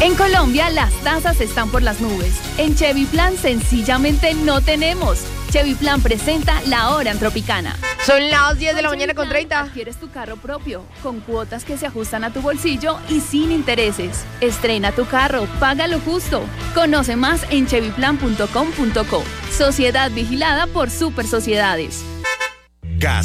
En Colombia, las tasas están por las nubes. En Chevy Plan, sencillamente no tenemos. Chevy Plan presenta La Hora en Tropicana. Son las 10 de la mañana con 30. Adquieres tu carro propio, con cuotas que se ajustan a tu bolsillo y sin intereses. Estrena tu carro, págalo justo. Conoce más en chevyplan.com.co. Sociedad vigilada por Super Sociedades.